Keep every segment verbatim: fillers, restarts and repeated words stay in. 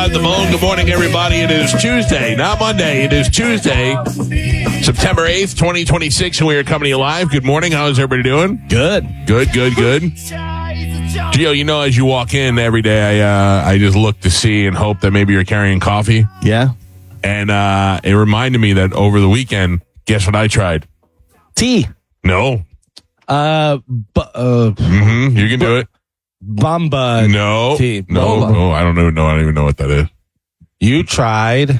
Live the Bone. Good morning, everybody. It is Tuesday, not Monday. It is Tuesday, September eighth, twenty twenty-six, and we are coming to you live. Good morning. How's everybody doing? Good. Good, good, good. Gio, you know, as you walk in every day, I uh, I just look to see and hope that maybe you're carrying coffee. Yeah. And uh, it reminded me that over the weekend, guess what I tried? Tea. No. Uh, bu- uh Mm-hmm. You can do it. Bomba. No. Tea. No. Boba. No, I don't even know. I don't even know what that is. You tried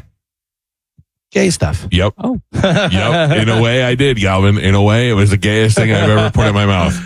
gay stuff. Yep. Oh. Yep. In a way, I did, Galvin. In a way, it was the gayest thing I've ever put in my mouth.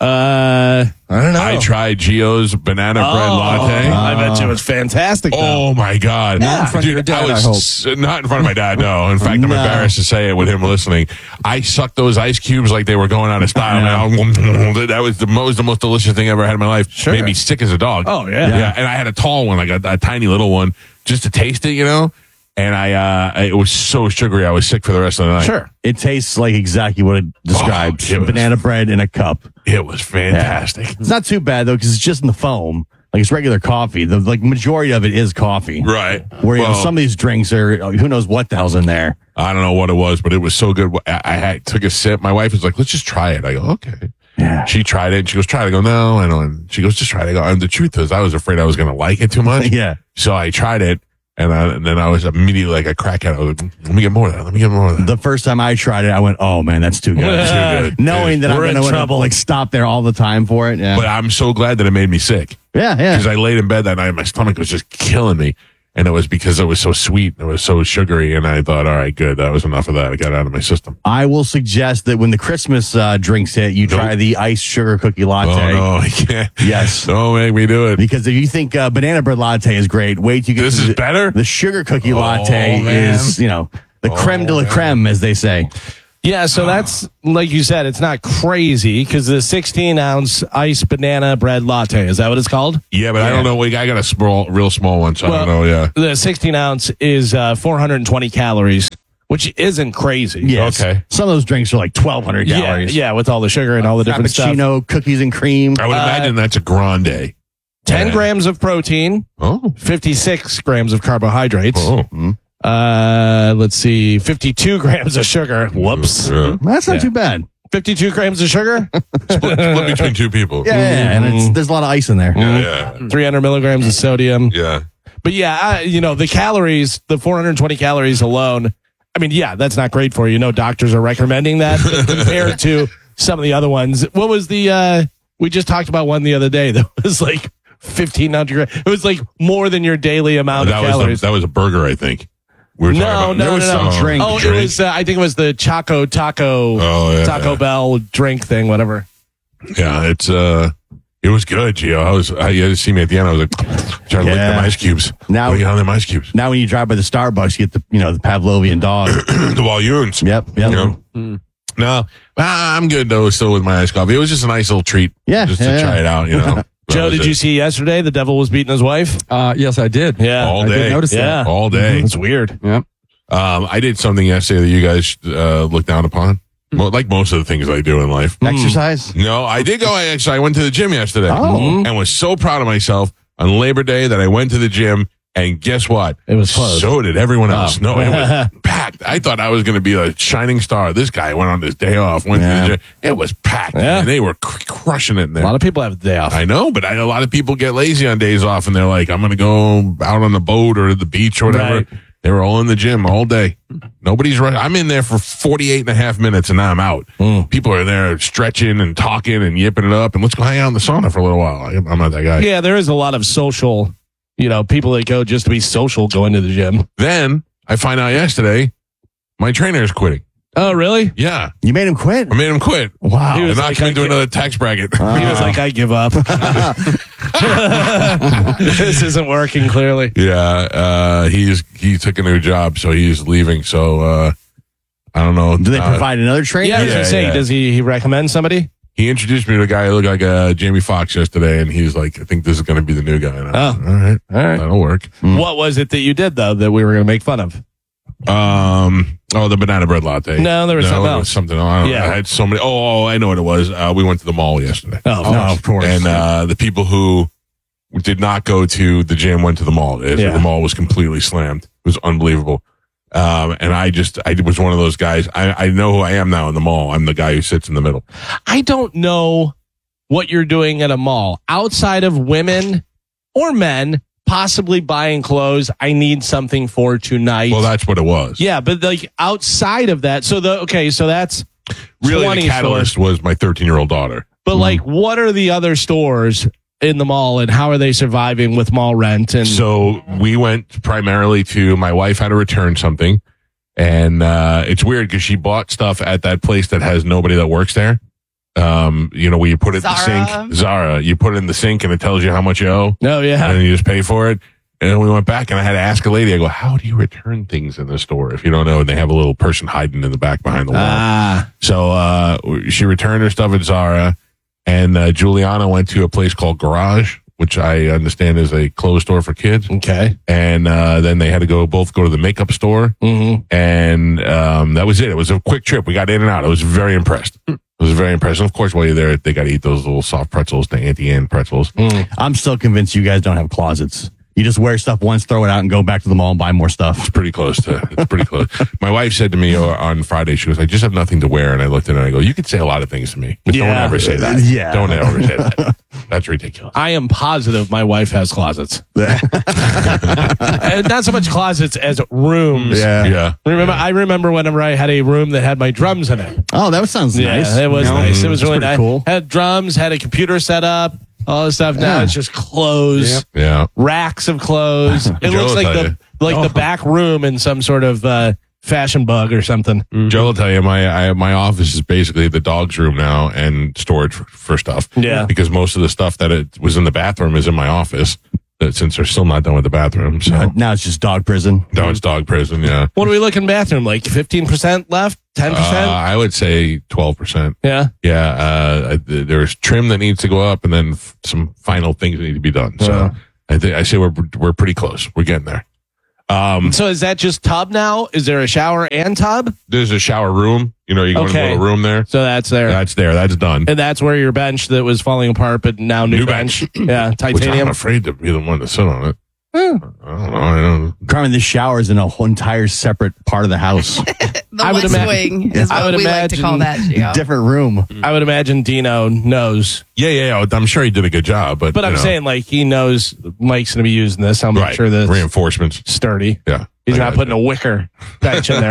Uh, I don't know. I tried Gio's banana bread Oh, latte. I bet you it was fantastic. Though. Oh my God! Not in front of Dude, your dad, I was I hope. s- not in front of my dad. No, in fact, I'm No. embarrassed to say it with him listening. I sucked those ice cubes like they were going out of style. Man. That was the most the most delicious thing I ever had in my life. Sure. Made me sick as a dog. Oh, yeah. yeah. And I had a tall one, like a, a tiny little one, just to taste it, you know. And I, uh, it was so sugary. I was sick for the rest of the night. Sure. It tastes like exactly what it describes. Oh, it was- Banana bread in a cup. It was fantastic. It's not too bad though, because it's just in the foam. Like it's regular coffee. The like majority of it is coffee. Right. Where you know, Well, some of these drinks are who knows what the hell's in there. I don't know what it was, but it was so good. I, I had, took a sip. My wife was like, let's just try it. I go, okay. Yeah. She tried it. And she goes, try it. I go, no, I know. And she goes, just try it. I go, and the truth is, I was afraid I was going to like it too much. Yeah. So I tried it. And, I, and then I was immediately like a crackhead. I was like, let me get more of that. Let me get more of that. The first time I tried it, I went, "Oh man, that's too good." Too good. Knowing that We're I'm in going to trouble. like stop there all the time for it. Yeah. But I'm so glad that it made me sick. yeah. Because Yeah. I laid in bed that night and my stomach was just killing me. And it was because it was so sweet. It was so sugary. And I thought, all right, good. That was enough of that. I got it out of my system. I will suggest that when the Christmas uh, drinks hit, you try Nope. the iced sugar cookie latte. Oh, no, I can't. Yes. Don't make me do it. Because if you think uh, banana bread latte is great, wait till you get This to is the, better? The sugar cookie Oh, latte man. is, you know, the Oh, creme de la man. creme, as they say. Yeah, so that's, like you said, it's not crazy because the sixteen ounce iced banana bread latte, is that what it's called? Yeah, but I don't know. We I got a small, real small one, so I don't know. Yeah. The sixteen ounce is uh, four hundred twenty calories, which isn't crazy. Yes. Okay. Some of those drinks are like twelve hundred Yeah, calories. yeah, with all the sugar and all the different stuff. Frappuccino, cookies and cream. I would Uh, imagine that's a grande. ten Yeah. grams of protein, Oh. fifty-six grams of carbohydrates. Oh. Uh, let's see, fifty-two grams of sugar. Whoops. Yeah. That's not Yeah. too bad. fifty-two grams of sugar, Split, split between two people. Yeah, yeah, yeah, and it's, there's a lot of ice in there. Yeah. Yeah. three hundred milligrams of sodium. Yeah. But yeah, I, you know, the calories, the four hundred twenty calories alone, I mean, yeah, that's not great for you. No doctors are recommending that but compared to some of the other ones. What was the, uh, we just talked about one the other day that was like fifteen hundred. It was like more than your daily amount that of was calories. a, that was a burger, I think. We were No, talking about, no, there was no, no. some drink. Oh, Drink. it was, uh, I think it was the Choco Taco, Oh, yeah, Taco yeah. Bell drink thing, whatever. Yeah, it's uh, it was good, Gio. I was, I, you had to see me at the end. I was like trying to lick Yeah. them ice cubes. Now- Licking on them ice cubes. Now when you drive by the Starbucks, you get the, you know, the Pavlovian dog. The Walloons. Yep. Yep. You know? No, ah, I'm good though. Still with my iced coffee. It was just a nice little treat. Yeah, just to yeah, try yeah. it out. You know. That Joe, was did it. you see yesterday the devil was beating his wife? Uh, yes, I did. Yeah. all I day? did notice Yeah. that. All day. That's weird. Yep. Um, I did something yesterday that you guys uh, look down upon. Well, like most of the things I do in life. Exercise. No, I did go. I actually I went to the gym yesterday Oh. and was so proud of myself on Labor Day that I went to the gym. And guess what? It was closed. So did everyone else. Oh. No, it was packed. I thought I was going to be a shining star. This guy went on his day off. Went Yeah. to the gym. It was packed. Yeah. And they were cr- crushing it in A there. lot of people have the day off. I know, but I, a lot of people get lazy on days off, and they're like, "I'm going to go out on the boat or the beach or whatever." Right. They were all in the gym all day. Nobody's right. I'm in there for forty-eight and a half minutes, and now I'm out. Mm. People are there stretching and talking and yipping it up, and let's go hang out in the sauna for a little while. I- I'm not that guy. Yeah, there is a lot of social, you know, people that go just to be social going to the gym. Then I find out yesterday my trainer is quitting. Oh, really? Yeah, You made him quit? I made him quit. Wow. He And was knocked like, me I into can't- another tax bracket. He was like, I give up. This isn't working, clearly. Yeah, uh, he's he took a new job, so he's leaving. So uh, I don't know. Do they Uh, provide another trainer? Yeah, I was Yeah, going to say, yeah. does he, he recommend somebody? He introduced me to a guy who looked like uh, Jamie Foxx yesterday, and he's like, "I think this is going to be the new guy." And I was Oh. like, all right, All right. that'll work. What was it that you did, though, that we were going to make fun of? Um, oh, the banana bread latte. No, there was something it else. was something. I, don't know. Yeah. I had so many. Oh, oh, I know what it was. Uh, we went to the mall yesterday, Oh, No, of course. and uh, the people who did not go to the gym, went to the mall. It- Yeah. The mall was completely slammed. It was unbelievable. Um, and I just, I was one of those guys. I, I know who I am now in the mall. I'm the guy who sits in the middle. I don't know what you're doing at a mall outside of women or men possibly buying clothes. I need something for tonight. Well, that's what it was. yeah, but like outside of that, so the okay, so that's Really, twenty the catalyst stores. was my thirteen year old daughter. But like, what are the other stores in the mall, and how are they surviving with mall rent? And So we went primarily to, my wife had to return something. And uh, it's weird because she bought stuff at that place that has nobody that works there. Um, you know, where you put it Zara. in the sink. Zara. You put it in the sink and it tells you how much you owe. oh yeah, And then you just pay for it. And then we went back and I had to ask a lady, I go, how do you return things in the store? If you don't know, and they have a little person hiding in the back behind the wall. ah, So uh, she returned her stuff at Zara, and uh, Juliana went to a place called Garage, which I understand is a clothes store for kids. okay, And uh, then they had to go both go to the makeup store, mm-hmm. and um, that was it. It was a quick trip. We got in and out. I was very impressed. I was very impressed. And of course, while you're there, they got to eat those little soft pretzels, the Auntie Anne pretzels. I'm still convinced you guys don't have closets. You just wear stuff once, throw it out, and go back to the mall and buy more stuff. It's pretty close to. It's pretty close. My wife said to me uh, on Friday, she goes, "I just have nothing to wear." And I looked at her and I go, "You could say a lot of things to me, but don't Yeah. ever say that. Yeah. Don't ever say that. That's ridiculous." I am positive my wife has closets, and not so much closets as rooms. Yeah. Yeah. Remember, I remember whenever I had a room that had my drums in it. Oh, that sounds Yeah, nice. it was You know? nice. It was It's really pretty nice. cool. Had drums, had a computer set up, all this stuff. Now Yeah. it's just clothes, Yeah. racks of clothes. It Joe looks will like tell the you. like the back room in some sort of uh, fashion bug or something. Joe will tell you my I, my office is basically the dog's room now and storage for, for stuff. Yeah. Because most of the stuff that it was in the bathroom is in my office. That since they're still not done with the bathroom, so Uh, now it's just dog prison. now it's dog prison. Yeah. What are we looking bathroom? Like fifteen percent left, ten Uh, percent. I would say twelve percent. Yeah. Yeah, uh, I- th- there's trim that needs to go up, and then f- some final things that need to be done. So Yeah. I think I say we're we're pretty close. We're getting there. Um, So is that just tub now? Is there a shower and tub? there's a shower room. You know, you go in Okay. a little room there. So that's there. That's there. That's done. And that's where your bench that was falling apart, but now new, New bench. bench. Yeah, Which I'm titanium. afraid to be the one to sit on it. Hmm. I don't know. I don't. Carmen, this shower is in a whole entire separate part of the house. The I would West ima- Wing is I what would we like to call that. imagine- Gio. Different room. I would imagine Dino knows. Yeah, yeah, yeah. I'm sure he did a good job, but But you I'm know. saying, like, he knows Mike's going to be using this. I'll make right. sure that it's Reinforcements. sturdy. Yeah, He's I not got putting you. a wicker bench in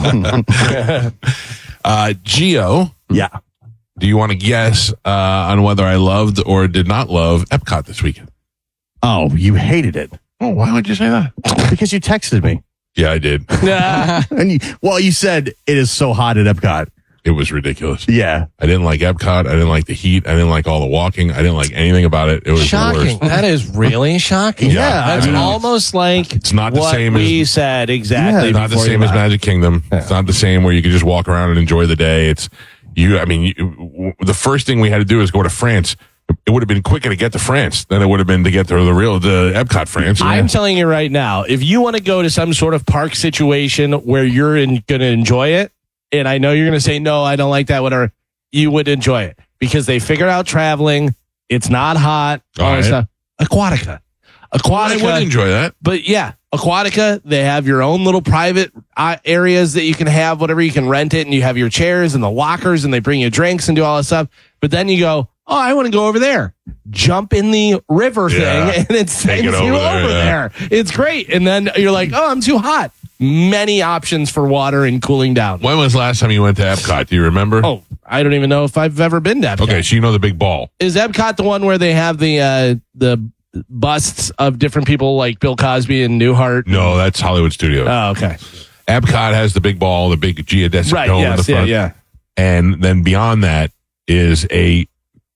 there. Uh, Gio, Yeah. do you want to guess uh, on whether I loved or did not love Epcot this weekend? Oh, you hated it Oh, why would you say that? because you texted me. Yeah, I did. Nah. And you, well, you said it is so hot at Epcot. It was ridiculous. Yeah. I didn't like Epcot. I didn't like the heat. I didn't like all the walking. I didn't like anything about it. It was the Shocking. worst. That is really shocking. Yeah, That's I mean, almost like It's not the what same we as- said exactly. It's not the before same you as left. Magic Kingdom. It's not the same where you can just walk around and enjoy the day. It's you. I mean, you, the first thing we had to do is go to France. It would have been quicker to get to France than it would have been to get to the real the Epcot France. I'm telling you right now, if you want to go to some sort of park situation where you're going to enjoy it, and I know you're going to say, no, I don't like that, whatever, you would enjoy it because they figured out traveling. It's not hot. All, All this right. stuff. Aquatica. I would Aquatica. enjoy that. But yeah, Aquatica, they have your own little private uh, areas that you can have, whatever, you can rent it, and you have your chairs and the lockers, and they bring you drinks and do all this stuff. But then you go, oh, I want to go over there. Jump in the river Yeah. thing, and it sends it you over there, over yeah. there. It's great. And then you're like, oh, I'm too hot. Many options for water and cooling down. When was the last time you went to Epcot? Do you remember? Oh, I don't even know if I've ever been to Epcot. okay. So you know the big ball. Is Epcot the one where they have the uh, the busts of different people like Bill Cosby and Newhart? No, that's Hollywood Studios. Oh, okay. Epcot has the big ball, the big geodesic Right. dome in the Yes. Yeah. front. Yeah. And then beyond that is a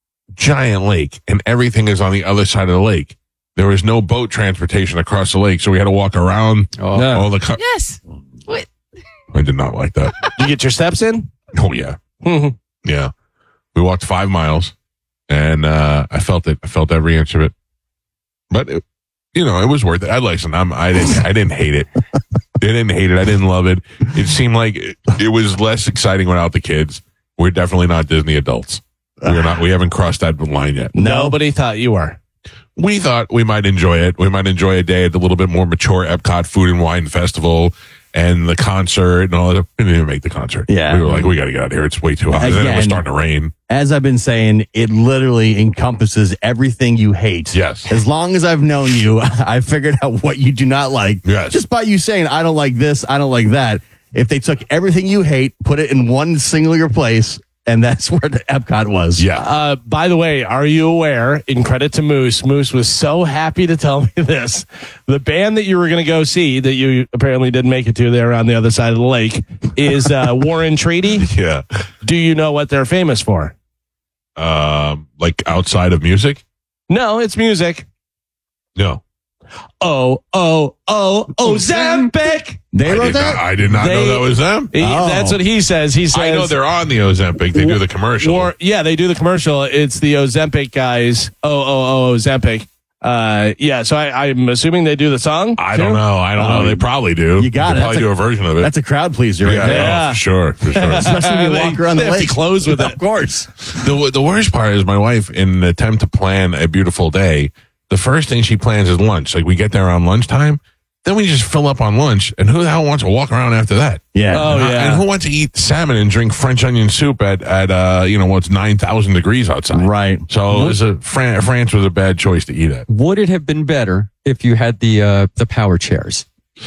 giant lake, and everything is on the other side of the lake. There was no boat transportation across the lake, so we had to walk around Yeah. all the. Co- Yes. What? I did not like that. You get your steps in? Oh yeah, Mhm. yeah. We walked five miles, and uh, I felt it. I felt every inch of it. But it, you know, it was worth it. I listen. I'm. I didn't. I didn't hate it. I didn't hate it. I didn't love it. It seemed like it, it was less exciting without the kids. We're definitely not Disney adults. We're not. We haven't crossed that line yet. Nobody thought you were. we thought we might enjoy it. We might enjoy a day at the little bit more mature Epcot Food and Wine Festival and the concert and all that. We didn't even make the concert. Yeah. We were like, we got to get out of here. It's way too hot. And then it was Again, starting to rain. As I've been saying, it literally encompasses everything you hate. Yes. As long as I've known you, I figured out what you do not like. Yes. Just by you saying, I don't like this, I don't like that. If they took everything you hate, put it in one singular place, and that's where the Epcot was. Yeah. Uh, by the way, are you aware, in credit to Moose, Moose was so happy to tell me this. The band that you were going to go see, that you apparently didn't make it to there on the other side of the lake, is uh, Warren Treaty. Yeah. Do you know what they're famous for? Um, like outside of music? No, it's music. No. Oh, oh, oh, Ozempic. They I wrote did, that? not, I did not know They- that was them. He- Oh. That's what he says. He says. I know they're on the Ozempic. They do the commercial. War, yeah, they do the commercial. It's the Ozempic guys. Oh, oh, oh, Ozempic. Uh, yeah, so I, I'm assuming they do the song. I too? don't know. I don't know. They probably do. You got they it. Probably That's do a- a version of it. That's a crowd pleaser right yeah, there. Yeah. no, for sure, for sure. Especially when you They- walk around they the have to lake. close with it. Of course. the the worst part is my wife, in an attempt to plan a beautiful day, the first thing she plans is lunch. Like we get there around lunchtime, then we just fill up on lunch, and who the hell wants to walk around after that? Yeah. Oh, And, I- yeah. and who wants to eat salmon and drink French onion soup at at uh you know what's nine thousand degrees outside? Right. So it was a Fran- France was a bad choice to eat at. Would it have been better if you had the uh, the power chairs?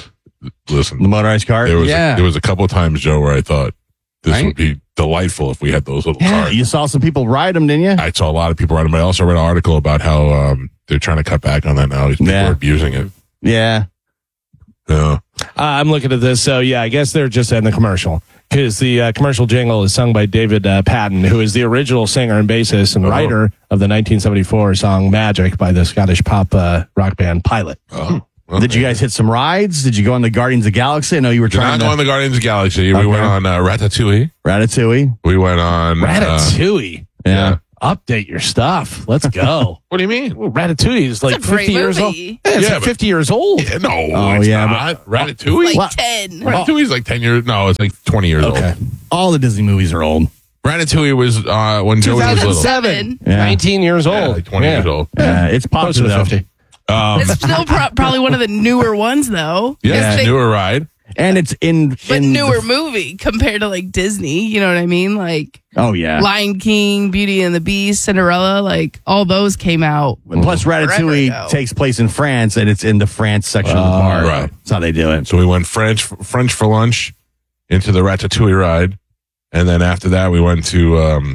The Listen, motorized car? there was Yeah. a, there was a couple of times, Joe, where I thought this Right? would be delightful if we had those little Yeah, cars. you saw some people ride them, didn't you? I saw a lot of people writing, but I also read an article about how um, they're trying to cut back on that now. These people Yeah. are abusing it. Yeah. Yeah. Uh, I'm looking at this. So, yeah, I guess they're just in the commercial because the uh, commercial jingle is sung by David uh, Patton, who is the original singer and bassist and Oh. writer of the nineteen seventy-four song Magic by the Scottish pop uh, rock band Pilot. Oh. Did you guys hit some rides? Did you go on the Guardians of the Galaxy? I know you were Did trying not to. go on the Guardians of the Galaxy. We Okay. went on uh, Ratatouille. Ratatouille. We went on uh, Ratatouille. Yeah. Update your stuff. Let's go. what do you mean? Well, Ratatouille is like It's a great fifty years old. movie. Yeah, it's Yeah, like but- fifty years old. Yeah, no, Oh, it's yeah, not. Ratatouille. Like What? ten. Ratatouille's like ten years. No, it's like twenty years Okay. All the Disney movies are old. old. Ratatouille was uh, when Joey was little. two thousand seven. Seven. Yeah. nineteen years Yeah, old. like twenty Yeah. years old. Yeah, it's Close to popular though. fifty. Um, It's still pro- probably one of the newer ones, though. yeah, It's the- newer ride. And it's in, but in newer the- movie compared to like Disney. You know what I mean? Like oh yeah. Lion King, Beauty and the Beast, Cinderella. Like all those came out. Plus, Forever Ratatouille ago. takes place in France, and it's in the France section of the park. right. That's how they do it. So we went French French for lunch into the Ratatouille ride, and then after that we went to um,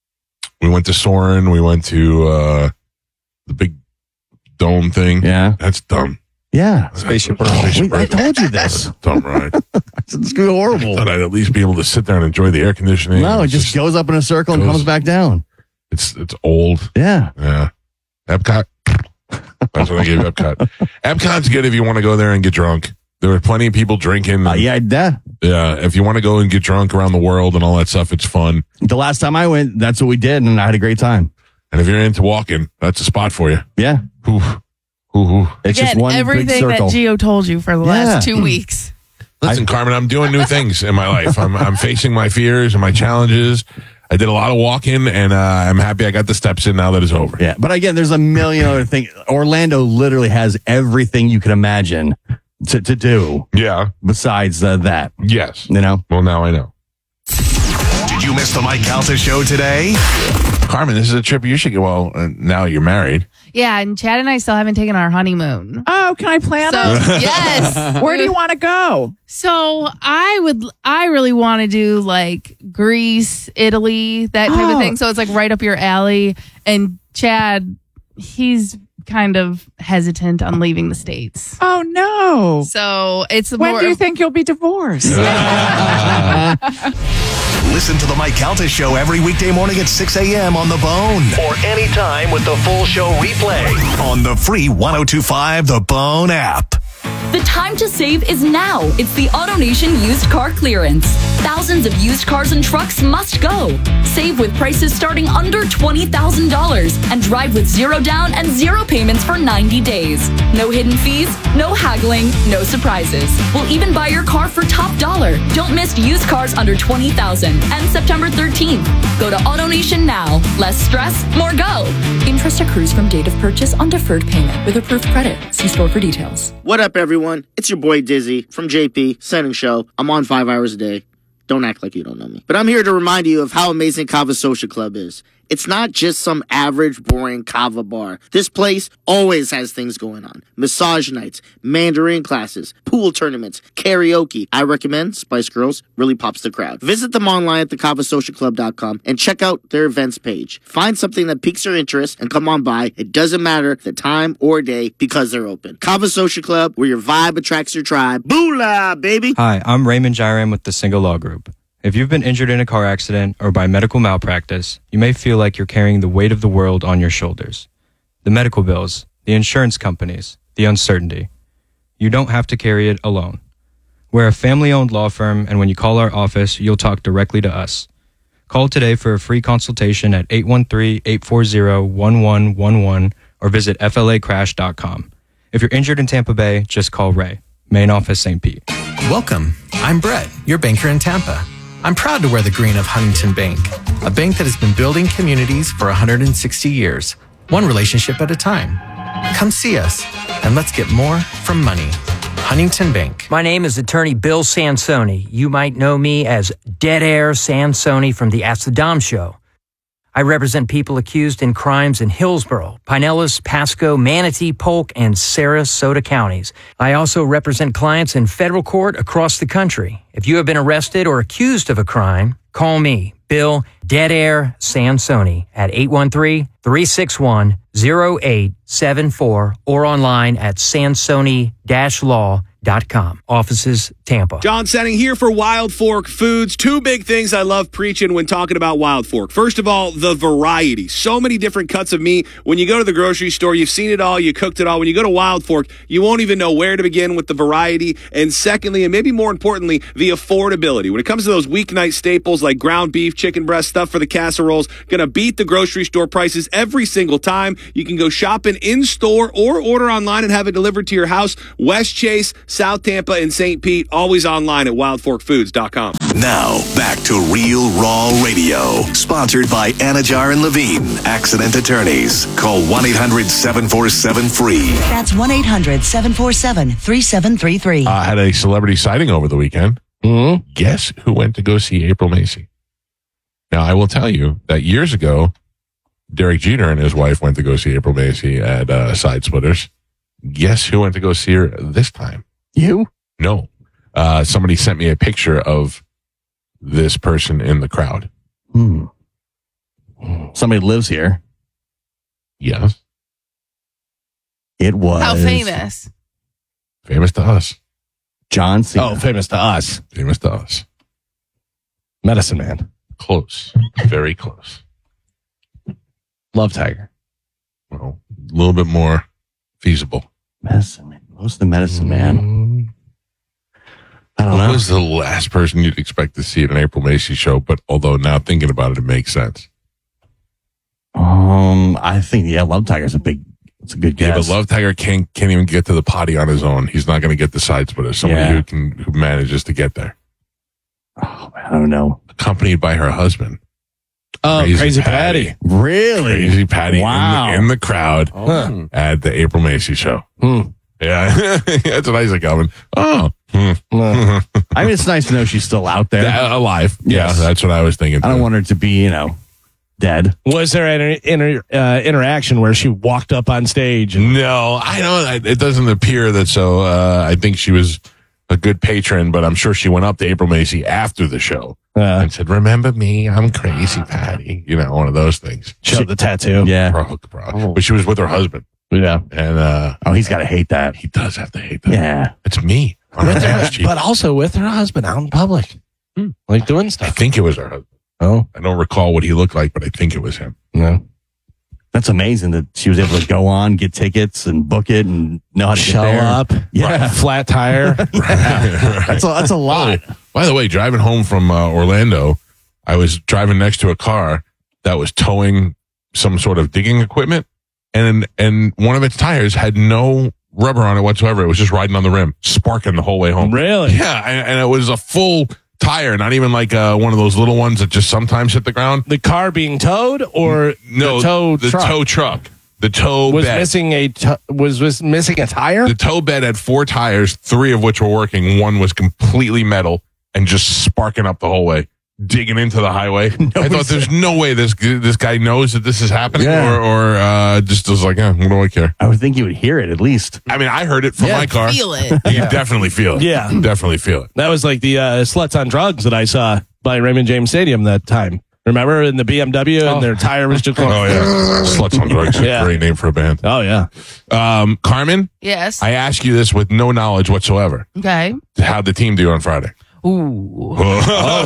we went to Soarin'. We went to uh, the big dome thing. Yeah. That's dumb. Yeah. Spaceship That's- Earth. Spaceship We- I Earth. told you this. Dumb ride. It's gonna be horrible. Thought I'd at least be able to sit there and enjoy the air conditioning. No, it It's just goes up in a circle and goes- comes back down. it's it's old. Yeah. Yeah. Epcot. That's what I gave Epcot. Epcot's good if you want to go there and get drunk. There are plenty of people drinking. Uh, yeah, yeah. Yeah. If you want to go and get drunk around the world and all that stuff, it's fun. The last time I went, that's what we did, and I had a great time. And if you're into walking, that's a spot for you. Yeah. Ooh. Ooh, ooh. It's Again, just one big everything circle. that Gio told you for the Yeah. last two weeks. Listen, Carmen, I'm doing new things in my life. I'm, I'm facing my fears and my challenges. I did a lot of walking, and uh, I'm happy I got the steps in now that it's over. Yeah, but again, there's a million other things. Orlando literally has everything you can imagine to, to do Yeah. besides uh, that. Yes. You know, Well, now I know. Did you miss the Mike Calta show today? Carmen, this is a trip you should go. Well, uh, now you're married. Yeah, and Chad and I still haven't taken our honeymoon. Oh, can I plan So it? yes. Where do you want to go? So I would, I really want to do like Greece, Italy, that type Oh. of thing. So it's like right up your alley. And Chad, he's kind of hesitant on leaving the States. Oh no. So it's When more. do you think you'll be divorced? Listen to the Mike Calta show every weekday morning at six a.m. on The Bone or anytime with the full show replay on the free one oh two five The Bone app. The time to save is now. It's the AutoNation used car clearance. Thousands of used cars and trucks must go. Save with prices starting under twenty thousand dollars and drive with zero down and zero payments for ninety days. No hidden fees, no haggling, no surprises. We'll even buy your car for top dollar. Don't miss used cars under twenty thousand dollars and September thirteenth. Go to AutoNation now. Less stress, more go. Interest accrues from date of purchase on deferred payment with approved credit. See store for details. What up, everyone? It's your boy Dizzy from J P, Setting Show. I'm on five hours a day. Don't act like you don't know me. But I'm here to remind you of how amazing Kava Social Club is. It's not just some average, boring kava bar. This place always has things going on. Massage nights, Mandarin classes, pool tournaments, karaoke. I recommend Spice Girls. Really pops the crowd. Visit them online at the kava social club dot com and check out their events page. Find something that piques your interest and come on by. It doesn't matter the time or day because they're open. Kava Social Club, where your vibe attracts your tribe. Boolah, baby! Hi, I'm Raymond Jairam with the Single Law Group. If you've been injured in a car accident or by medical malpractice, you may feel like you're carrying the weight of the world on your shoulders. The medical bills, the insurance companies, the uncertainty. You don't have to carry it alone. We're a family-owned law firm, and when you call our office, you'll talk directly to us. Call today for a free consultation at eight one three, eight four zero, one one one one or visit F L A crash dot com. If you're injured in Tampa Bay, just call Ray. Main office, Saint Pete. Welcome. I'm Brett, your banker in Tampa. I'm proud to wear the green of Huntington Bank, a bank that has been building communities for one hundred sixty years, one relationship at a time. Come see us, and let's get more from money. Huntington Bank. My name is Attorney Bill Sansoni. You might know me as Dead Air Sansoni from the Ask the Dom Show. I represent people accused in crimes in Hillsborough, Pinellas, Pasco, Manatee, Polk, and Sarasota counties. I also represent clients in federal court across the country. If you have been arrested or accused of a crime, call me, Bill Dead Air Sansoni, at eight one three, three six one, zero eight seven four or online at sansoni dash law dot com. Offices, Tampa. John Setting here for Wild Fork Foods. Two big things I love preaching when talking about Wild Fork. First of all, the variety. So many different cuts of meat. When you go to the grocery store, you've seen it all, you cooked it all. When you go to Wild Fork, you won't even know where to begin with the variety. And secondly, and maybe more importantly, the affordability. When it comes to those weeknight staples like ground beef, chicken breast, stuff for the casseroles, gonna beat the grocery store prices every single time. You can go shopping in store or order online and have it delivered to your house. West Chase, South Tampa, and Saint Pete, always online at wild fork foods dot com. Now, back to Real Raw Radio, sponsored by Anajar and Levine, Accident Attorneys. Call one eight hundred, seven four seven, F R E E. That's one eight hundred, seven four seven, three seven three three. I uh, had a celebrity sighting over the weekend. Mm-hmm. Guess who went to go see April Macy? Now, I will tell you that years ago, Derek Jeter and his wife went to go see April Macy at uh, Side Splitters. Guess who went to go see her this time? You? No. Uh, somebody sent me a picture of this person in the crowd. Hmm. Somebody lives here. Yes. It was. How famous? Famous to us. John Cena. Oh, famous to us. Famous to us. Medicine Man. Close. Very close. Love Tiger. Well, a little bit more feasible. Medicine Man. Who's the Medicine Man? I don't Who know. was the last person you'd expect to see at an April Macy show? But although now thinking about it, it makes sense. Um, I think, yeah, Love Tiger's a big, it's a good Yeah, guess. but Love Tiger can't can't even get to the potty on his own. He's not going to get the side splitter. Somebody Yeah. who can who manages to get there. Oh, man, I don't know. Accompanied by her husband. Oh, Crazy, Patty. Really? Crazy Patty Wow. in, the, in the crowd Huh. at the April Macy show. Hmm. Yeah, that's what I said, Calvin. Oh, hmm. I mean, it's nice to know she's still out there. Yeah, alive. Yes. Yeah, that's what I was thinking. I don't too. want her to be, you know, dead. Was there an inter, uh, interaction where she walked up on stage? And- No, I don't. It doesn't appear that so. Uh, I think she was a good patron, but I'm sure she went up to April Macy after the show uh, and said, "Remember me? I'm Crazy Patty." You know, one of those things. showed the tattoo. Yeah. Bro, bro. But she was with her husband. Yeah. And uh, Oh, he's got to hate that. he does have to hate that. Yeah. It's me. on With her her, ass cheek. but also with her husband out in public. Hmm. Like doing I stuff. think it was her husband. Oh, I don't recall what he looked like, but I think it was him. no. That's amazing that she was able to go on, get tickets, and book it, and know how to Show get there. up. Yeah, Flat tire. that's a, that's a lot. Oh, by the way, driving home from uh, Orlando, I was driving next to a car that was towing some sort of digging equipment, and and one of its tires had no rubber on it whatsoever. It was just riding on the rim, sparking the whole way home. Really? Yeah, and, and it was a full tire, not even like uh, one of those little ones that just sometimes hit the ground. The car being towed, or No, the tow the truck tow truck. The tow was bed. missing a t- was was missing a tire. The tow bed had four tires, three of which were working. One was completely metal and just sparking up the whole way, digging into the highway. I thought there's no way this this guy knows that this is happening, Yeah. or or uh, just was like, eh, what do I care? I would think you would hear it at least. I mean, I heard it from Yeah, my car. Feel it. You can definitely feel it. Yeah. definitely feel it. That was like the uh, sluts on drugs that I saw by Raymond James Stadium that time. Remember in the B M W and their tire was just going. Oh yeah, sluts on drugs. Yeah. A great name for a band. Oh yeah. Um, Carmen, Yes. I ask you this with no knowledge whatsoever. Okay. How'd the team do on Friday? Ooh. Oh,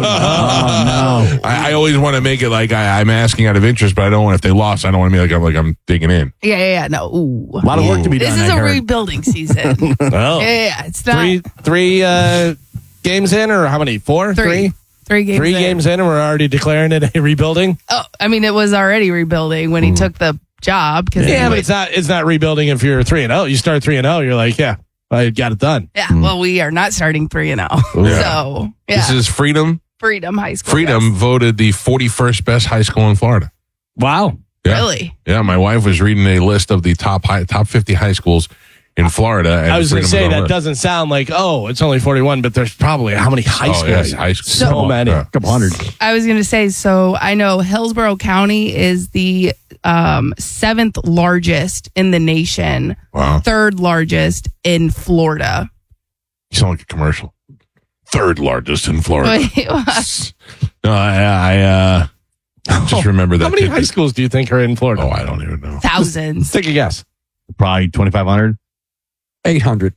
no. I, I always want to make it like I, I'm asking out of interest, but I don't want, if they lost, I don't want to be like I'm like I'm digging in. Yeah, yeah, yeah. No. Ooh. A lot of work to be This done. is I a heard. rebuilding season. Oh. Yeah, yeah, yeah. It's not Three three uh, games in, or how many? Four? Three. Three games. Three in. games in, and we're already declaring it a rebuilding. Oh, I mean, it was already rebuilding when he took the job. Cause Yeah, he- but it's not. It's not rebuilding if you're three and zero. You start three and zero. You're like, yeah, I got it done. yeah. Well, we are not starting three and zero. Yeah. So yeah, This is Freedom. Freedom High School. Freedom yes. voted the forty-first best high school in Florida. Wow. Yeah. Really? Yeah, my wife was reading a list of the top high, top fifty high schools in Florida. And I was going to Freedom say on the that list. doesn't sound like oh, it's only forty-one, but there's probably how many high Oh, schools? yeah, high school. So So- many, yeah. a couple hundred. I was going to say, so I know Hillsborough County is the um, seventh largest in the nation, Wow. third largest in Florida. You sound like a commercial. Third largest in Florida. Wait, what? No, I, I uh, just remember that. How many tidbit. high schools do you think are in Florida? Oh, I don't even know. Thousands. Take a guess. Probably twenty-five hundred. eight hundred.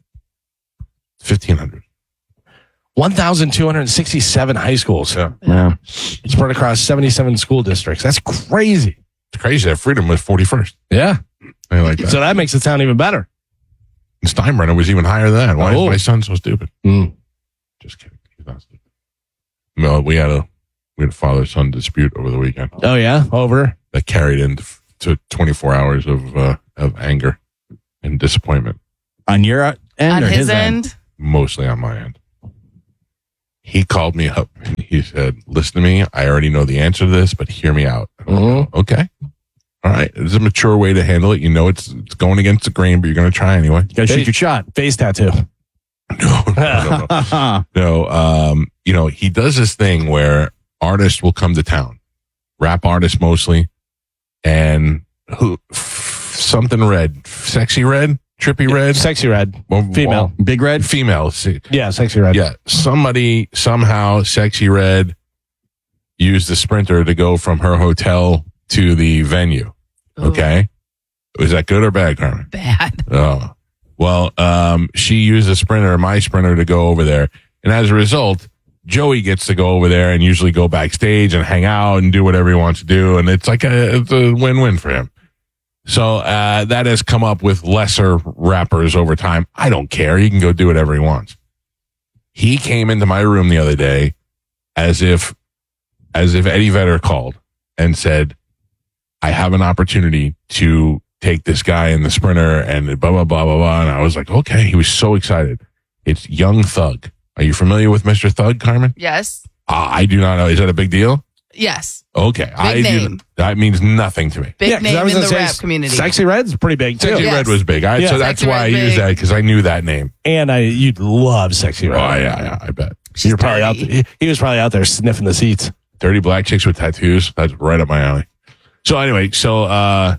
fifteen hundred. one thousand two hundred sixty-seven high schools. Yeah. Yeah. Spread across seventy-seven school districts. That's crazy. It's crazy that Freedom was forty-first. Yeah. I like that. So that makes it sound even better. And Steinbrenner was even higher than that. Why Oh. is my son so stupid? Mm. Just kidding. He's not stupid. No, we had a we had a father-son dispute over the weekend Oh, yeah. Over. that carried into to twenty-four hours of uh, of anger and disappointment, On your end On or his, his end? end, mostly on my end. He called me up and he said, "Listen to me. I already know the answer to this, but hear me out." And I'm like, okay. All right. It's a mature way to handle it. You know it's it's going against the grain, but you're going to try anyway. Got to shoot your shot. Face tattoo. No, no, no, no. No, um, you know, he does this thing where artists will come to town, rap artists mostly, and who f- something red, sexy red, trippy red, Sexy red. Well, Female. well, big red, female. See, Yeah, sexy red. yeah, somebody somehow sexy red used the Sprinter to go from her hotel to the venue. Okay, was that good or bad, Carmen? bad. Oh, well, um, she used a Sprinter, my Sprinter, to go over there. And as a result, Joey gets to go over there and usually go backstage and hang out and do whatever he wants to do. And it's like a, it's a win-win for him. So, uh, that has come up with lesser rappers over time. I don't care. He can go do whatever he wants. He came into my room the other day as if, as if Eddie Vedder called and said, I have an opportunity to take this guy in the Sprinter and blah, blah, blah, blah, blah. And I was like, okay. He was so excited. It's Young Thug. Are you familiar with Mister Thug, Carmen? Yes. Uh, I do not know. Is that a big deal? Yes. Okay. I name. do. That means nothing to me. Big Yeah, 'cause I name was in gonna the say rap s- community. Sexy red's pretty big too. Sexy Yes. Red was big. I, Yeah. so that's Sexy why I Red's used big. that because I knew that name. And I, you'd love sexy Oh, red. yeah, yeah, I bet. You're probably out. dirty. He, he was probably out there sniffing the seats. Dirty black chicks with tattoos. That's right up my alley. So anyway, so, uh,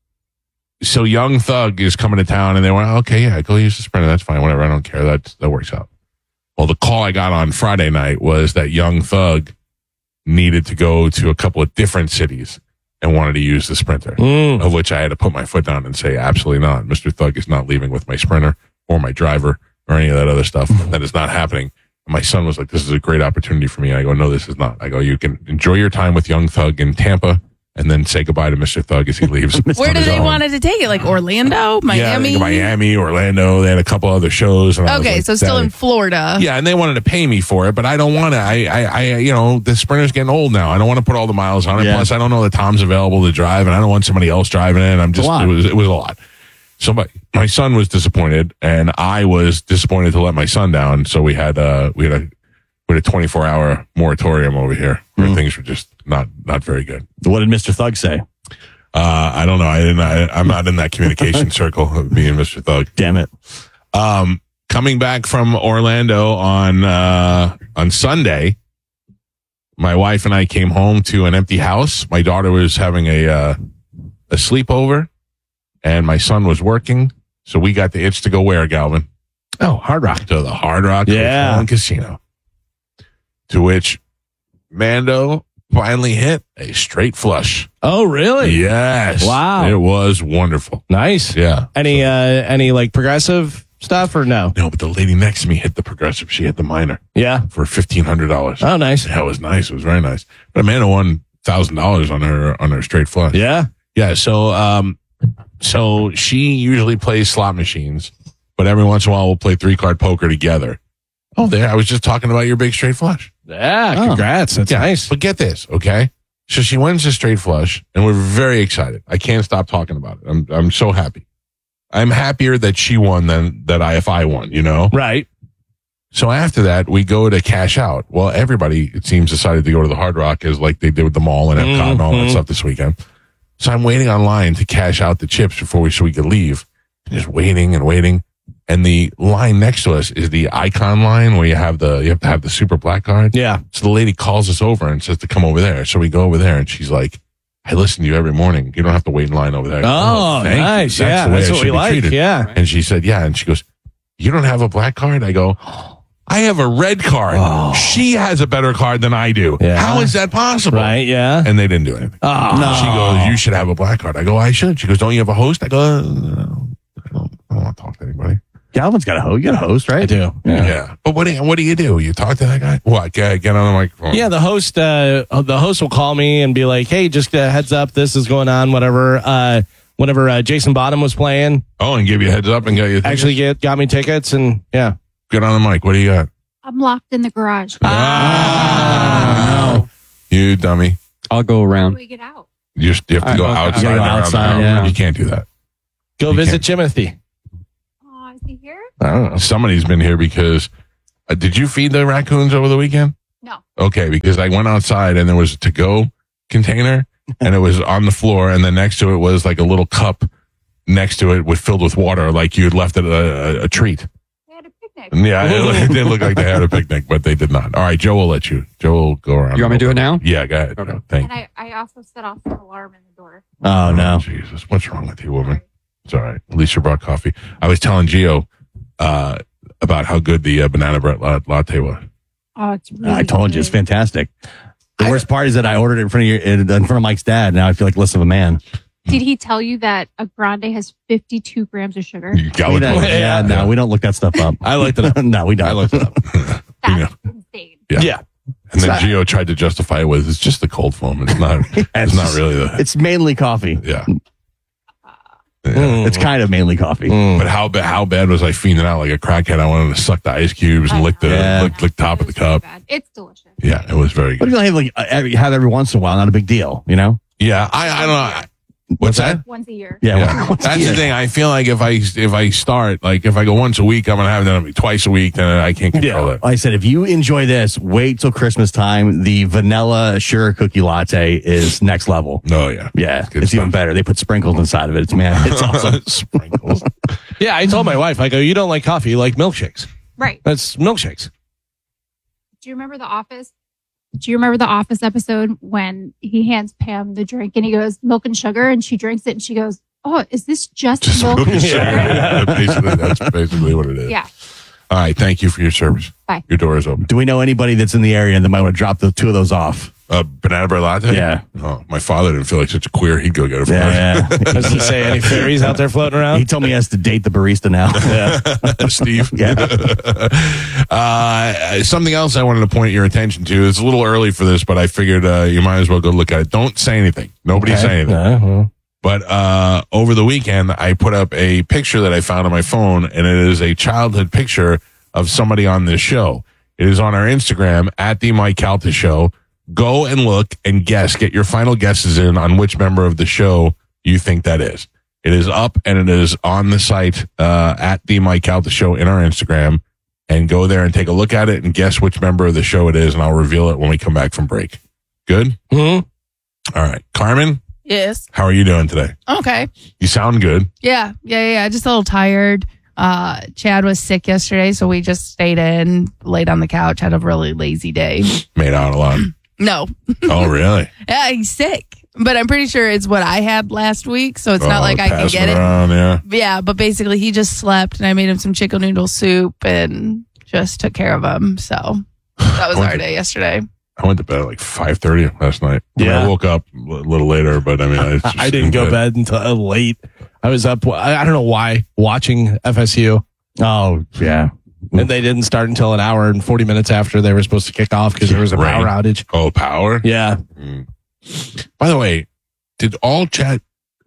so Young Thug is coming to town and they went, okay, yeah, go use the Sprinter. That's fine. Whatever. I don't care. That, that works out. Well, the call I got on Friday night was that Young Thug needed to go to a couple of different cities and wanted to use the Sprinter, Mm. of which I had to put my foot down and say, absolutely not. Mister Thug is not leaving with my Sprinter or my driver or any of that other stuff. That is not happening. And my son was like, this is a great opportunity for me. I go, no, this is not. I go, you can enjoy your time with Young Thug in Tampa and then say goodbye to Mister Thug as he leaves. Where did they wanted to take it? Like Orlando, Miami? Yeah, Miami, Orlando. They had a couple other shows. And I was Okay, like, so still "Dang." in Florida. Yeah, and they wanted to pay me for it, but I don't want to. I, I, I, you know, the Sprinter's getting old now. I don't want to put all the miles on it. Yeah. Plus, I don't know that Tom's available to drive, and I don't want somebody else driving it. I'm just, a lot. it was, it was a lot. So my, my son was disappointed, and I was disappointed to let my son down. So we had, uh, we had a, we had a twenty-four hour moratorium over here where Mm. things were just not, not very good. What did Mister Thug say? Uh, I don't know. I didn't. I, I'm not in that communication circle of me and Mister Thug. Damn it. Um, coming back from Orlando on uh, on Sunday, my wife and I came home to an empty house. My daughter was having a uh, a sleepover, and my son was working. So we got the itch to go where, Galvin? Oh, Hard Rock. To the Hard Rock Yeah. Hotel and Casino. To which Mando finally hit a straight flush. Oh, really? Yes. Wow. It was wonderful. Nice. Yeah. Any uh any like progressive stuff or no? No, but the lady next to me hit the progressive. She hit the minor. Yeah. For fifteen hundred dollars. Oh, nice. That was nice. It was very nice. But Amanda won one thousand dollars on her on her straight flush. Yeah. Yeah. So um, so she usually plays slot machines, but every once in a while we'll play three card poker together. Oh, there. I was just talking about your big straight flush. Yeah. Congrats. That's Yeah. nice. But get this, okay? So she wins the straight flush, and we're very excited. I can't stop talking about it. I'm I'm so happy. I'm happier that she won than that I if I won, you know? Right. So after that, we go to cash out. Well, everybody, it seems, decided to go to the Hard Rock as like they did with the mall and Epcot and all that Mhm. stuff this weekend. So I'm waiting online to cash out the chips before we so we could leave. Just waiting and waiting. And the line next to us is the icon line where you have the you have to have the super black card. Yeah. So the lady calls us over and says to come over there. So we go over there and she's like, I listen to you every morning. You don't have to wait in line over there. Oh, thank you. nice. Yeah, the way that's I what should we be like. treated. Yeah. And she said, yeah. And she goes, you don't have a black card? I go, I have a red card. Oh. She has a better card than I do. Yeah. How is that possible? Right. Yeah. And they didn't do anything. Oh. No. She goes, you should have a black card. I go, I should. She goes, don't you have a host? I go, uh, no, I don't, I don't want to talk to anybody. Galvin's got a host. You got a host, right? I do. Yeah. yeah. But what do you, what do you do? You talk to that guy? What? Get, get on the microphone. Yeah, the host uh the host will call me and be like, "Hey, just a heads up, this is going on, whatever." Uh whenever uh, Jason Bottom was playing, Oh, and give you a heads up and get you actually get got me tickets and yeah. Get on the mic. What do you got? I'm locked in the garage. Ah, no. You dummy. I'll go around. we get out? You, just, you have to I- go okay. outside. You gotta go around the outside, house. yeah. You can't do that. Go You visit can't. Timothy. Oh, is he here? I don't know. Somebody's been here because uh, did you feed the raccoons over the weekend? No. Okay, because I went outside and there was a to-go container and it was on the floor, and then next to it was like a little cup next to it with filled with water, like you had left it a, a, a treat. They had a picnic. Yeah, it, it did look like they had a picnic, but they did not. All right, Joe will let you. Joe will go around. You want me to do it now? Yeah, go ahead. Okay. Thank And I, I also set off an alarm in the door. Oh, no. Jesus, what's wrong with you, woman? It's all right. At least you brought coffee. I was telling Gio uh, about how good the uh, banana bread la- latte was. Oh, it's really I told you, it's good. fantastic. The worst part is that I ordered it in front of your, in front of Mike's dad. Now I feel like less of a man. Did he tell you that a grande has fifty-two grams of sugar? You got We it. don't- yeah, no, we don't look that stuff up. I looked it up. no, we don't. I looked it up. You know. Insane. Yeah. Yeah. And then It's not- Gio tried to justify it with it's just the cold foam. It's not. It's not really the. It's mainly coffee. Yeah. Mm. It's kind of mainly coffee. Mm. But how bad? How bad was I fiending out like a crackhead? I wanted to suck the ice cubes and lick the Yeah. lick, lick top of the It's really cup. bad. It's delicious. Yeah, it was very But good. if you only have like uh, every, have every once in a while, not a big deal, you know? Yeah, I I don't know. What's that? Once a year. Yeah. Yeah. once a That's year. the thing. I feel like if I if I start like if I go once a week, I'm gonna have them twice a week. Then I can't control Yeah. it. Like I said, if you enjoy this, wait till Christmas time. The vanilla sugar cookie latte is next level. No, yeah, Yeah, good it's even stuff. better. They put sprinkles inside of it. It's man, it's awesome. Sprinkles. Yeah, I told my wife, I go, you don't like coffee, you like milkshakes. Right. That's milkshakes. Do you remember The Office? Do you remember the Office episode when he hands Pam the drink and he goes, milk and sugar, and she drinks it and she goes, oh, is this just, Just milk milk and and sugar? sugar. Yeah, basically, that's basically what it is. Yeah. All right. Thank you for your service. Bye. Your door is open. Do we know anybody that's in the area that might want to drop the two of those off? A banana bread latte? Yeah. Oh, my father didn't feel like such a queer. He'd go get it for Yeah, us. yeah. Does he say any fairies out there floating around? He told me he has to date the barista now. Yeah. Steve. Yeah. uh, something else I wanted to point your attention to. It's a little early for this, but I figured uh, you might as well go look at it. Don't say anything. Nobody Okay. say anything. Yeah, well. But uh, over the weekend, I put up a picture that I found on my phone, and it is a childhood picture of somebody on this show. It is on our Instagram, at the Mike Calta Show. Go and look and guess. Get your final guesses in on which member of the show you think that is. It is up, and it is on the site uh, at the Mike Calta Show in our Instagram. And go there and take a look at it and guess which member of the show it is, and I'll reveal it when we come back from break. Good? Mm-hmm. All right. Carmen, Yes. how are you doing today? Okay. You sound good. Yeah. Yeah. Yeah. Just a little tired. Uh, Chad was sick yesterday, so we just stayed in, laid on the couch, had a really lazy day. Made out a lot. No. Oh, really? Yeah, he's sick. But I'm pretty sure it's what I had last week, so it's not Oh, like I can passing get it. around, yeah. Yeah, but basically he just slept and I made him some chicken noodle soup and just took care of him. So that was Went our to- day yesterday. I went to bed at like five thirty last night. I mean, Yeah. I woke up a little later, but I mean, I, just I didn't go bed until late. I was up, I, I don't know why, watching F S U. Oh, yeah. And they didn't start until an hour and forty minutes after they were supposed to kick off because there was a Rain. power outage. Oh, power? Yeah. Mm. By the way, did all chat,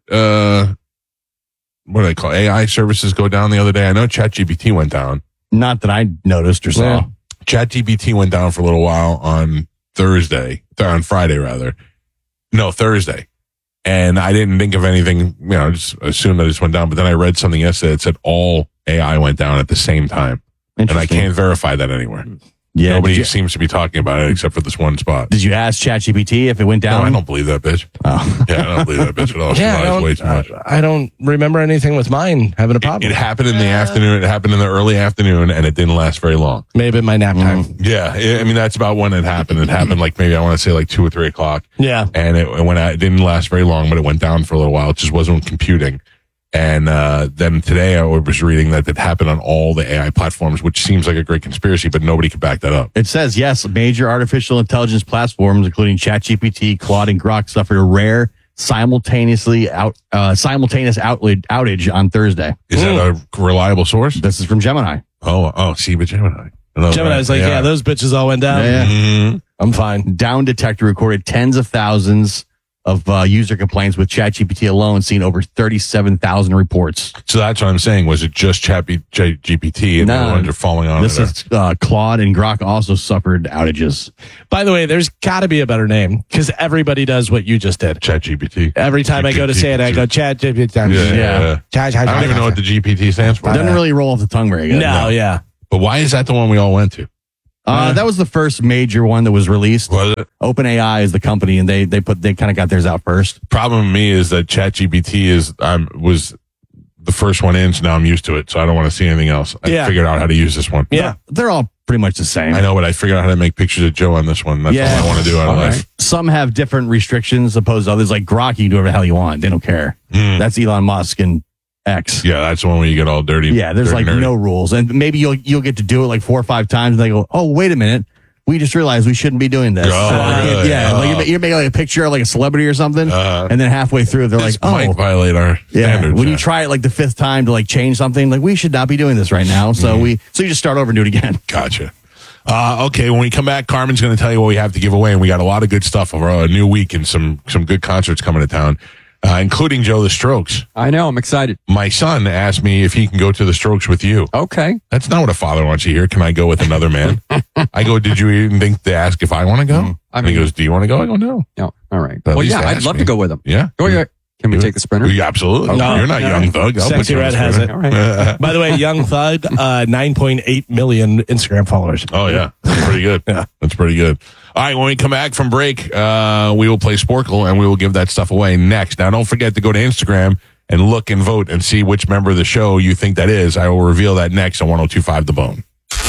uh, what do they call it? A I services go down the other day? I know ChatGPT went down. Not that I noticed or saw. Yeah. ChatGPT went down for a little while on Thursday, on Friday rather. No, Thursday. And I didn't think of anything, you know, just assumed that it just went down. But then I read something yesterday that said all A I went down at the same time. And I can't verify that anywhere. Yeah, Nobody did you- seems to be talking about it except for this one spot. Did you ask ChatGPT if it went No, down? I don't believe that bitch. Oh. Yeah, I don't believe that bitch at all. She Yeah, I lies way don't, too much. I, I don't remember anything with mine having a problem. It happened in the afternoon. It happened in the early afternoon, and it didn't last very long. Maybe my nap time. Yeah, it- I mean that's about when it happened. It happened like maybe I want to say like two or three o'clock. Yeah. And it, it went out, it didn't last very long, but it went down for a little while. It just wasn't computing. And uh, then today I was reading that it happened on all the A I platforms, which seems like a great conspiracy, but nobody could back that up. It says, yes, major artificial intelligence platforms, including ChatGPT, Claude, and Grok, suffered a rare simultaneously out uh, simultaneous outage, outage on Thursday. Is that a reliable source? This is from Gemini. Oh, oh, see, but Gemini. Another Gemini's one. like, yeah. those bitches all went down. Yeah, yeah. Mhm. I'm fine. Down Detector recorded tens of thousands of uh, user complaints, with ChatGPT alone seeing over thirty-seven thousand reports. So that's what I'm saying. Was it just Chat G P T and No. the ones are falling on This it? is uh, Claude and Grok also suffered outages. By the way, there's got to be a better name because everybody does what you just did. Chat G P T. Every time I go to say it, I go chat G P T. Yeah, yeah. yeah. Chat, chat, I don't even know what the G P T stands for. It doesn't really roll off the tongue very good. No, yeah. But why is that the one we all went to? Uh, that was the first major one that was released. Was it? OpenAI is the company, and they they put they kind of got theirs out first. Problem with me is that ChatGPT is um was the first one in, so now I'm used to it. So I don't want to see anything else. I Yeah. figured out how to use this one. Yeah. They're all pretty much the same. I know, but I figured out how to make pictures of Joe on this one. That's Yeah. all I want to do out of All life. right. Some have different restrictions opposed to others. Like Grok, you can do whatever the hell you want. They don't care. Mm. That's Elon Musk and X. Yeah, that's the one where you get all dirty. Yeah, there's dirty like nerdy. no rules, and maybe you'll you'll get to do it like four or five times, and they go, "Oh, wait a minute, we just realized we shouldn't be doing this." Oh, Uh, really? yeah, Oh. like you're, you're making like a picture of like a celebrity or something, Uh, and then halfway through they're this like, might "Oh, violate our yeah." standards. When yeah. you try it like the fifth time to like change something, like we should not be doing this right now. So Mm-hmm. we so you just start over and do it again. Gotcha. Uh, okay, when we come back, Carmen's going to tell you what we have to give away, and we got a lot of good stuff over a new week and some some good concerts coming to town, uh, including Joe the Strokes. I know. I'm excited. My son asked me if he can go to the Strokes with you. Okay. That's not what a father wants to hear. Can I go with another man? I go, did you even think to ask if I want to go? I And he mean- goes, do you want to go? I go, no. No. All right. But at Well, least yeah, I'd ask love me. to go with him. Yeah? Oh, yeah. Can we take the sprinter? Yeah, absolutely. No, You're not no. Young Thug. I'll put Sexy you on Red the has sprinter. it. All right. By the way, Young Thug, uh, nine point eight million Instagram followers. Oh, yeah. That's pretty good. Yeah. That's pretty good. All right. When we come back from break, uh, we will play Sporkle and we will give that stuff away next. Now, don't forget to go to Instagram and look and vote and see which member of the show you think that is. I will reveal that next on one oh two point five The Bone.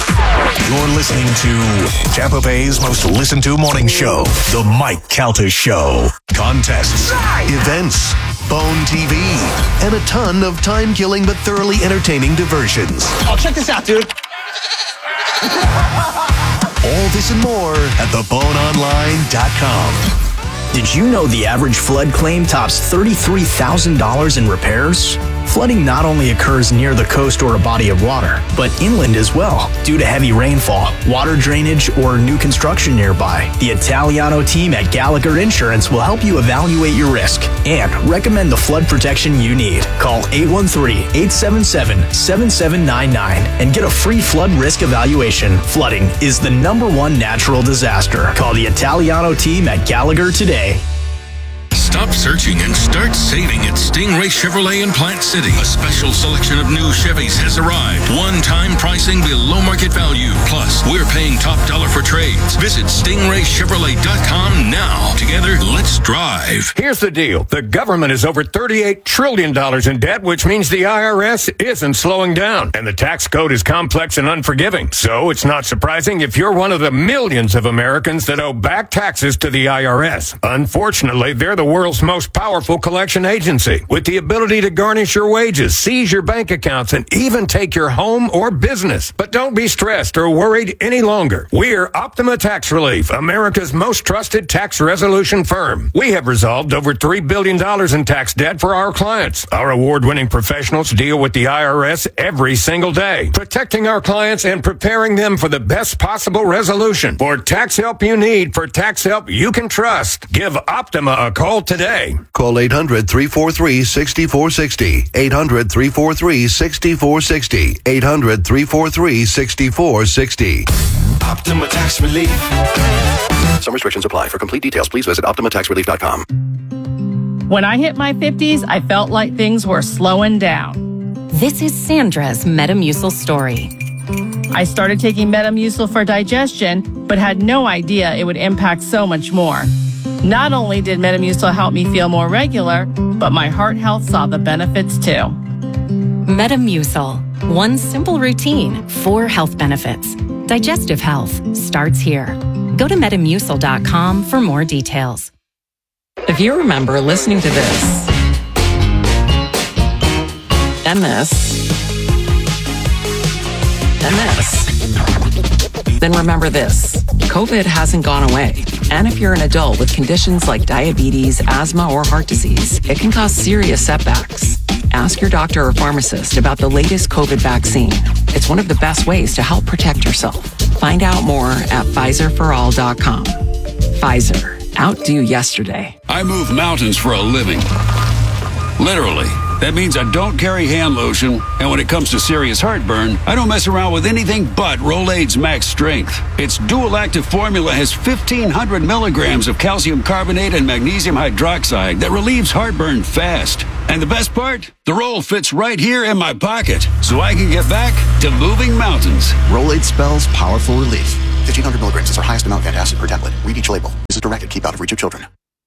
You're listening to Tampa Bay's most listened to morning show, The Mike Calta Show. Contests, events, Bone T V, and a ton of time-killing but thoroughly entertaining diversions. Oh, check this out, dude. All this and more at the bone online dot com. Did you know the average flood claim tops thirty-three thousand dollars in repairs? Flooding not only occurs near the coast or a body of water, but inland as well, due to heavy rainfall, water drainage, or new construction nearby. The Italiano team at Gallagher Insurance will help you evaluate your risk and recommend the flood protection you need. Call eight one three, eight seven seven, seven seven nine nine and get a free flood risk evaluation. Flooding is the number one natural disaster. Call the Italiano team at Gallagher today. Stop searching and start saving at Stingray Chevrolet in Plant City. A special selection of new Chevys has arrived. One-time pricing below market value. Plus, we're paying top dollar for trades. Visit stingray chevrolet dot com now. Together, let's drive. Here's the deal. The government is over thirty-eight trillion dollars in debt, which means the I R S isn't slowing down. And the tax code is complex and unforgiving. So it's not surprising if you're one of the millions of Americans that owe back taxes to the I R S. Unfortunately, they're the world's most powerful collection agency, with the ability to garnish your wages, seize your bank accounts, and even take your home or business. But don't be stressed or worried any longer. We're Optima Tax Relief, America's most trusted tax resolution firm. We have resolved over three billion dollars in tax debt for our clients. Our award-winning professionals deal with the I R S every single day, protecting our clients and preparing them for the best possible resolution. For tax help you need, for tax help you can trust, give Optima a call today. Call eight hundred, three four three, six four six zero. eight hundred, three four three, six four six zero. eight hundred, three four three, six four six zero. Optima Tax Relief. Some restrictions apply. For complete details, please visit optima tax relief dot com. When I hit my fifties, I felt like things were slowing down. This is Sandra's Metamucil story. I started taking Metamucil for digestion, but had no idea it would impact so much more. Not only did Metamucil help me feel more regular, but my heart health saw the benefits too. Metamucil. One simple routine, four health benefits. Digestive health starts here. Go to metamucil dot com for more details. If you remember listening to this and this and this, then remember this. COVID hasn't gone away. And if you're an adult with conditions like diabetes, asthma, or heart disease, it can cause serious setbacks. Ask your doctor or pharmacist about the latest COVID vaccine. It's one of the best ways to help protect yourself. Find out more at Pfizer for all dot com. Pfizer. Outdo yesterday. I move mountains for a living. Literally. That means I don't carry hand lotion, and when it comes to serious heartburn, I don't mess around with anything but Rolaids Max Strength. Its dual-active formula has fifteen hundred milligrams of calcium carbonate and magnesium hydroxide that relieves heartburn fast. And the best part? The roll fits right here in my pocket, so I can get back to moving mountains. Rolaids spells powerful relief. fifteen hundred milligrams is our highest amount of antacid per tablet. Read each label. This is directed. Keep out of reach of children.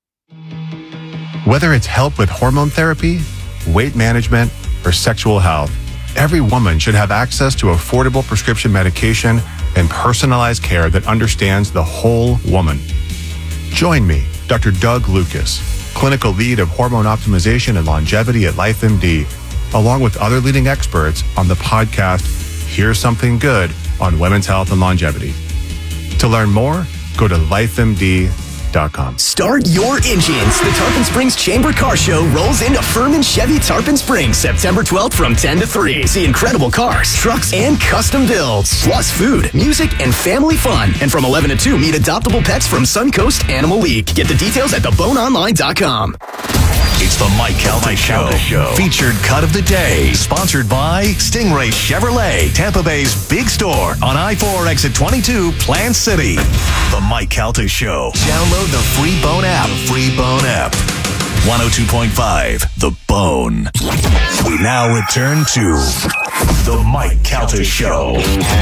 Whether it's help with hormone therapy, weight management, or sexual health, every woman should have access to affordable prescription medication and personalized care that understands the whole woman. Join me, Doctor Doug Lucas, clinical lead of hormone optimization and longevity at LifeMD, along with other leading experts on the podcast Here's Something Good on Women's Health and Longevity. To learn more, go to life M D dot com. Start your engines. The Tarpon Springs Chamber Car Show rolls into Furman Chevy Tarpon Springs September twelfth from ten to three. See incredible cars, trucks, and custom builds. Plus food, music, and family fun. And from eleven to two, meet adoptable pets from Suncoast Animal League. Get the details at the bone online dot com. It's the Mike Calta Show. Show. Featured cut of the day. Sponsored by Stingray Chevrolet, Tampa Bay's big store on I four exit twenty-two, Plant City. The Mike Calta Show. Download the free Bone app. Free Bone app. one oh two point five, The Bone. We now return to the Mike Calta Show.